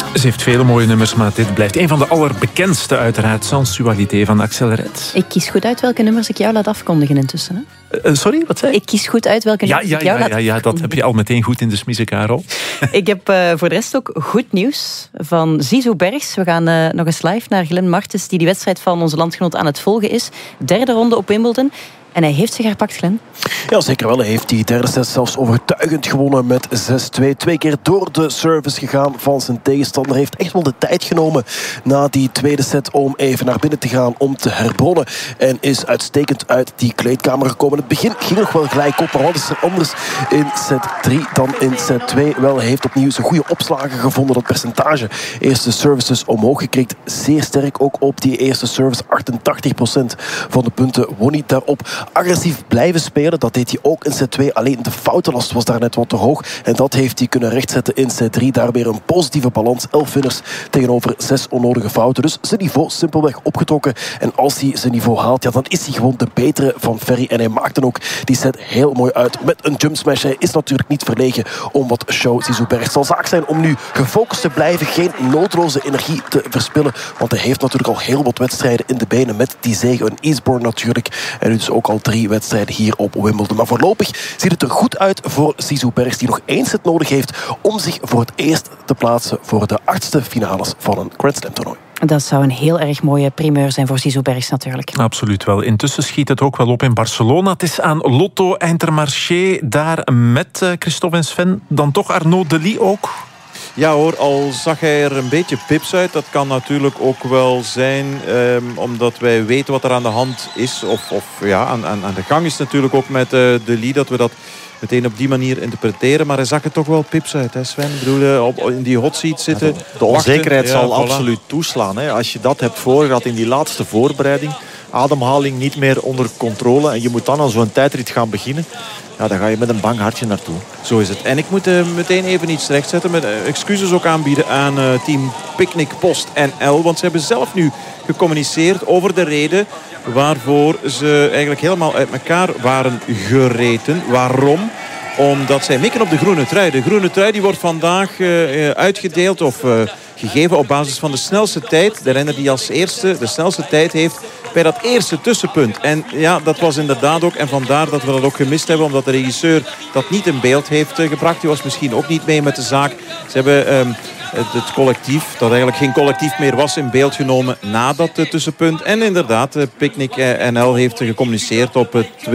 Ze heeft vele mooie nummers, maar dit blijft een van de allerbekendste uiteraard. Sensualité van Axel Red. Ik kies goed uit welke nummers ik jou laat afkondigen intussen. Hè? Sorry, wat zei je? Ik kies goed uit welke nummers ik jou laat afkondigen. Ja, dat heb je al meteen goed in de smiezen, Karel. Ik heb voor de rest ook goed nieuws van Zizou Bergs. We gaan nog eens live naar Glenn Martens, die wedstrijd van onze landgenoot aan het volgen is. Derde ronde op Wimbledon. En hij heeft zich herpakt, Glenn. Ja, zeker wel. Hij heeft die derde set zelfs overtuigend gewonnen met 6-2. 2 keer door de service gegaan van zijn tegenstander. Hij heeft echt wel de tijd genomen na die tweede set om even naar binnen te gaan, om te herbronnen. En is uitstekend uit die kleedkamer gekomen. Het begin ging nog wel gelijk op, maar wat is er anders in set 3 dan in set 2? Wel, hij heeft opnieuw zijn goede opslagen gevonden. Dat percentage eerste services omhoog gekrikt. Zeer sterk ook op die eerste service. 88% van de punten won hij daarop. Agressief blijven spelen, dat deed hij ook in set 2. Alleen de foutenlast was daar net wat te hoog. En dat heeft hij kunnen rechtzetten in set 3. Daar weer een positieve balans. 11 winners tegenover 6 onnodige fouten. Dus zijn niveau simpelweg opgetrokken. En als hij zijn niveau haalt, ja, dan is hij gewoon de betere van Ferry. En hij maakt dan ook die set heel mooi uit met een jump smash. Hij is natuurlijk niet verlegen om wat show Zizou Bergs. Het zal zaak zijn om nu gefocust te blijven. Geen noodloze energie te verspillen. Want hij heeft natuurlijk al heel wat wedstrijden in de benen met die zege. Een Eastbourne natuurlijk. En nu dus ook al 3 wedstrijden hier op Wimbledon. Maar voorlopig ziet het er goed uit voor Zizou Bergs, die nog 1 set nodig heeft om zich voor het eerst te plaatsen voor de 8e finales van een Grand Slam toernooi. Dat zou een heel erg mooie primeur zijn voor Zizou Bergs natuurlijk. Absoluut wel. Intussen schiet het ook wel op in Barcelona. Het is aan Lotto Intermarché daar met Christophe en Sven. Dan toch Arnaud Delis ook? Ja hoor, al zag hij er een beetje pips uit. Dat kan natuurlijk ook wel zijn omdat wij weten wat er aan de hand is. Of ja, aan de gang is natuurlijk ook met Delis. Dat we dat meteen op die manier interpreteren. Maar hij zag er toch wel pips uit, hè Sven? Ik bedoel, in die hot seat zitten. De onzekerheid zal voilà. absoluut toeslaan. Hè. Als je dat hebt voorgehad in die laatste voorbereiding. Ademhaling niet meer onder controle. En je moet dan aan zo'n tijdrit gaan beginnen. Ja, daar ga je met een bang hartje naartoe. Zo is het. En ik moet meteen even iets rechtzetten. Met excuses ook aanbieden aan team Picnic Post NL. Want ze hebben zelf nu gecommuniceerd over de reden waarvoor ze eigenlijk helemaal uit elkaar waren gereten. Waarom? Omdat zij mikken op de groene trui. De groene trui die wordt vandaag uitgedeeld of gegeven op basis van de snelste tijd. De renner die als eerste de snelste tijd heeft bij dat eerste tussenpunt. En ja, dat was inderdaad ook. En vandaar dat we dat ook gemist hebben. Omdat de regisseur dat niet in beeld heeft gebracht. Die was misschien ook niet mee met de zaak. Ze hebben het collectief, dat eigenlijk geen collectief meer was, in beeld genomen na dat tussenpunt. En inderdaad, Picnic NL heeft gecommuniceerd op het